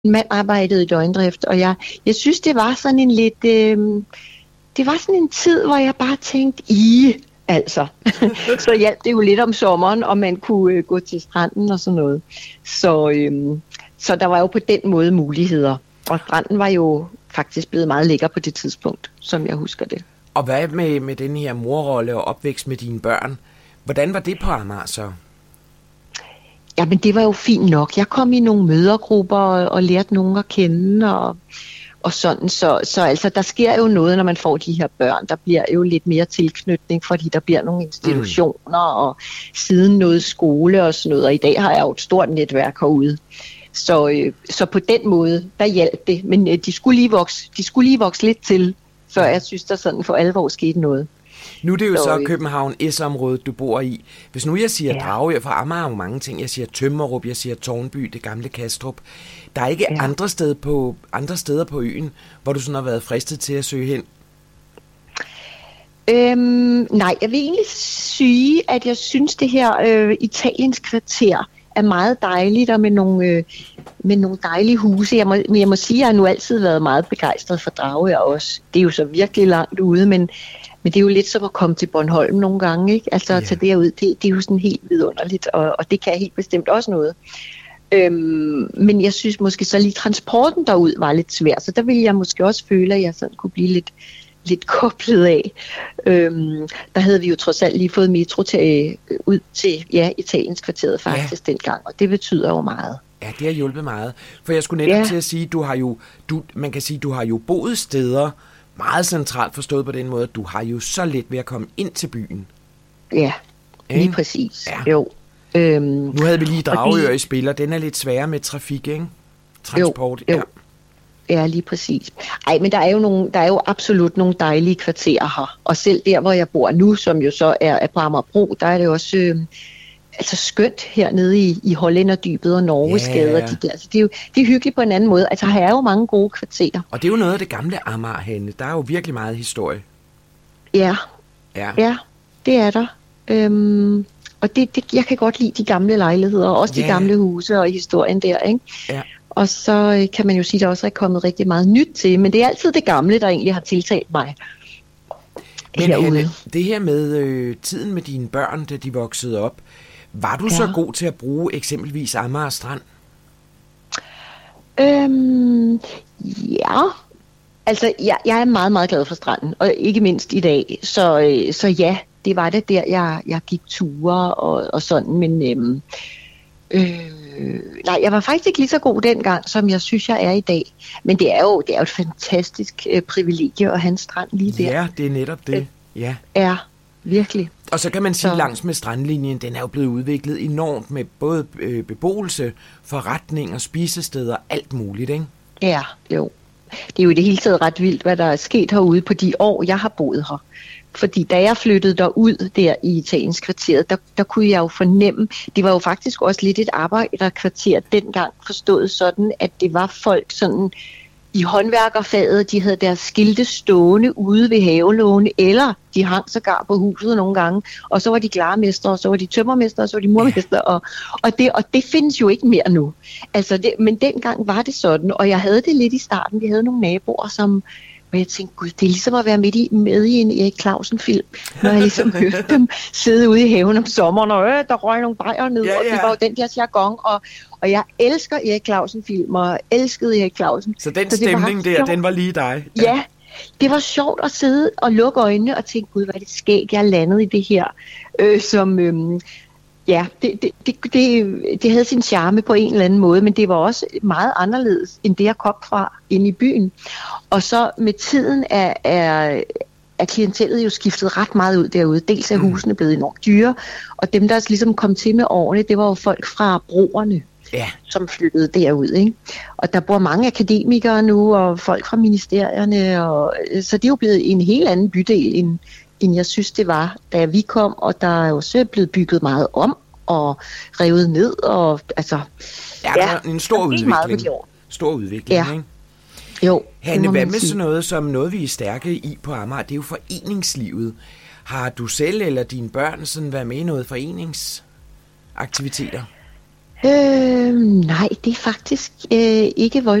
mand arbejdede i døgndrift, og jeg synes, det var sådan en lidt... det var sådan en tid, hvor jeg bare tænkte, altså. Så hjalp det jo lidt om sommeren, og man kunne gå til stranden og sådan noget. Så der var jo på den måde muligheder. Og stranden var jo faktisk blevet meget lækker på det tidspunkt, som jeg husker det. Og hvad med den her morrolle og opvækst med dine børn? Hvordan var det på Amager så? Jamen, det var jo fint nok. Jeg kom i nogle mødergrupper og lærte nogen at kende og sådan. Så altså, der sker jo noget, når man får de her børn. Der bliver jo lidt mere tilknytning, fordi der bliver nogle institutioner og siden noget skole og sådan noget. Og i dag har jeg jo et stort netværk herude. Så på den måde, der hjalp det. Men de skulle lige vokse lidt til, før jeg synes, der sådan for alvor skete noget. Nu er det jo så København S-området, du bor i. Hvis nu jeg siger Dragør, for Amager er jo mange ting. Jeg siger Tømmerup, jeg siger Tårnby, det gamle Kastrup. Der er ikke andre steder på øen, hvor du sådan har været fristet til at søge hen? Nej, jeg vil egentlig sige, at jeg synes, det her Italiens kvarter er meget dejligt, og med nogle dejlige huse. Jeg må sige, at jeg nu altid været meget begejstret for Dragør også. Det er jo så virkelig langt ude, men det er jo lidt som at komme til Bornholm nogle gange, ikke? Altså at tage derud, det er jo sådan helt vidunderligt, og det kan helt bestemt også noget. Men jeg synes måske så lige transporten derud var lidt svær, så der ville jeg måske også føle, at jeg sådan kunne blive lidt koblet af. Der havde vi jo trods alt lige fået metro ud til Italiens kvarteret faktisk dengang, og det betyder jo meget. Ja, det har hjulpet meget. For jeg skulle netop til at sige, man kan sige, du har jo boet steder meget centralt forstået på den måde, at du har jo så let ved at komme ind til byen. Ja, lige præcis. Ja. Jo. Nu havde vi lige Dragør i spil, og den er lidt sværere med trafik, ikke? Transport. Jo. Ja, lige præcis. Ej, men der er jo absolut nogle dejlige kvarterer her. Og selv der, hvor jeg bor nu, som jo så er på Amagerbro, der er det også skønt hernede i Hollænderdybet og Norgesgade. Ja. Altså, det er hyggeligt på en anden måde. Altså, her er jo mange gode kvarterer. Og det er jo noget af det gamle Amager, Hanne. Der er jo virkelig meget historie. Ja, det er der. Og jeg kan godt lide de gamle lejligheder, og også de gamle huse og historien der, ikke? Ja. Og så kan man jo sige, at der også er kommet rigtig meget nyt til, men det er altid det gamle, der egentlig har tiltalt mig. Men Hanne, det her med tiden med dine børn, da de voksede op, var du så god til at bruge eksempelvis Amager Strand? Ja. Altså, jeg er meget, meget glad for stranden, og ikke mindst i dag. Så ja, det var det der, jeg gik ture og sådan, men nej, jeg var faktisk ikke lige så god dengang, som jeg synes, jeg er i dag. Men det er jo et fantastisk privilegie at have en strand lige der. Ja, det er netop det. Ja. Ja, virkelig. Og så kan man sige, langs med strandlinjen, den er jo blevet udviklet enormt med både beboelse, forretninger, spisesteder, alt muligt, ikke? Ja, jo. Det er jo i det hele taget ret vildt, hvad der er sket herude på de år, jeg har boet her. Fordi da jeg flyttede derud der i Italiens kvarteret, der kunne jeg jo fornemme, det var jo faktisk også lidt et arbejderkvarter dengang, forstået sådan, at det var folk sådan i håndværkerfaget, de havde deres skilte stående ude ved havelåne, eller de hang sågar på huset nogle gange, og så var de glarmestre, og så var de tømmermestre, og så var de murmestre, og det findes jo ikke mere nu. Altså men dengang var det sådan, og jeg havde det lidt i starten, vi havde nogle naboer, og jeg tænkte, gud, det er ligesom at være med i en Erik Clausen-film, når jeg ligesom hørte dem sidde ude i haven om sommeren, og der røg nogle bajer ned, og det var jo den der jargon, og jeg elsker Erik Clausen-film, og elskede Erik Clausen. Så den stemning der, den var lige dig? Ja, det var sjovt at sidde og lukke øjnene og tænke, gud, hvad er det skægt, jeg landede i det her, ja, det havde sin charme på en eller anden måde, men det var også meget anderledes, end det jeg kom fra inde i byen. Og så med tiden er klientellet jo skiftet ret meget ud derude. Dels er husene blevet enormt dyre, og dem, der ligesom kom til med årene, det var jo folk fra broerne, som flyttede derud, ikke? Og der bor mange akademikere nu, og folk fra ministerierne, så det er jo blevet en helt anden bydel, end jeg synes, det var, da vi kom, og der er jo også blevet bygget meget om og revet ned, og altså... Ja, der er en stor udvikling. Stor udvikling, ikke? Jo. Hanne, hvad med sådan noget, som noget vi er stærke i på Amager, det er jo foreningslivet. Har du selv eller dine børn sådan været med i noget foreningsaktiviteter? Nej, det er faktisk ikke voldsomt.